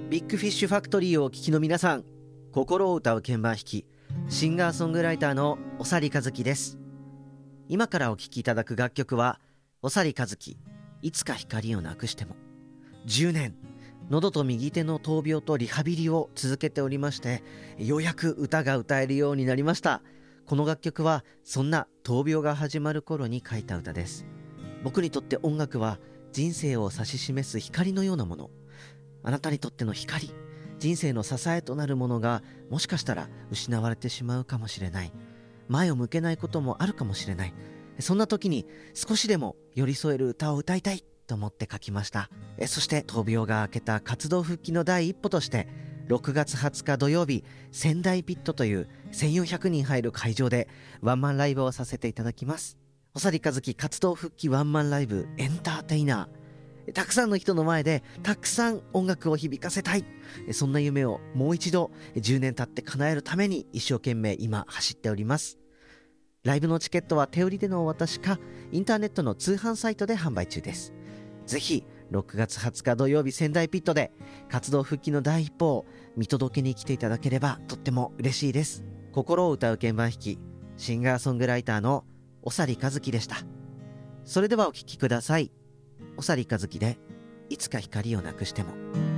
ビッグフィッシュファクトリーをお聞きの皆さん、心を歌う鍵盤弾きシンガーソングライターの長利和樹です。今からお聴きいただく楽曲は長利和樹、いつか光をなくしても。10年喉と右手の闘病とリハビリを続けておりまして、ようやく歌が歌えるようになりました。この楽曲はそんな闘病が始まる頃に書いた歌です。僕にとって音楽は人生を指し示す光のようなもの。あなたにとっての光、人生の支えとなるものがもしかしたら失われてしまうかもしれない。前を向けないこともあるかもしれない。そんな時に少しでも寄り添える歌を歌いたいと思って書きました。そして闘病が明けた活動復帰の第一歩として6月20日土曜日、仙台ピットという1400人入る会場でワンマンライブをさせていただきます。長利和樹活動復帰ワンマンライブエンターテイナー。たくさんの人の前でたくさん音楽を響かせたい。そんな夢をもう一度10年経って叶えるために一生懸命今走っております。ライブのチケットは手売りでのお渡しかインターネットの通販サイトで販売中です。ぜひ6月20日土曜日仙台ピットで活動復帰の第一歩を見届けに来ていただければとっても嬉しいです。心を歌う鍵盤弾きシンガーソングライターの長利和樹でした。それではお聴きください。長利和樹でいつか光をなくしても。